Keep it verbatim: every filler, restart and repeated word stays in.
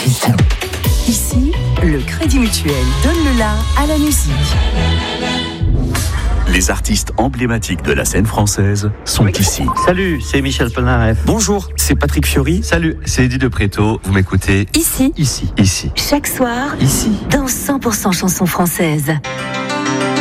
Christian. Ici, le Crédit Mutuel donne le la à la musique. Les artistes emblématiques de la scène française sont ici. Salut, c'est Michel Polnareff. Bonjour, c'est Patrick Fiori. Salut, c'est Eddie de Préto. Vous m'écoutez Ici, ici, ici. chaque soir, Ici. dans cent pour cent chansons françaises.